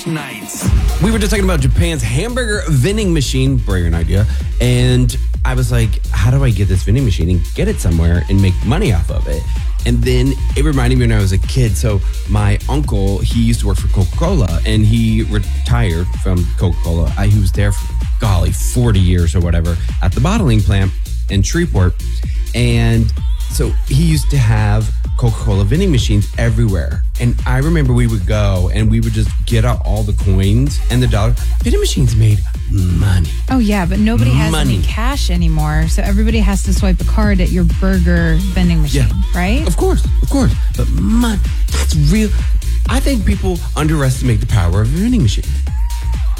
Fish Nights. We were just talking about Japan's hamburger vending machine, brilliant idea. And I was like, how do I get this vending machine and get it somewhere and make money off of it? And then it reminded me when I was a kid. So my uncle, he used to work for Coca-Cola and he retired from Coca-Cola. He was there for, 40 years or whatever at the bottling plant in Shreveport. And so he used to have Coca-Cola vending machines everywhere. And I remember we would go and we would just get out all the coins and the dollar. Vending machines made money. Oh, yeah, but nobody has any cash anymore. So everybody has to swipe a card at your burger vending machine, right? Of course. But money, that's real. I think people underestimate the power of a vending machine.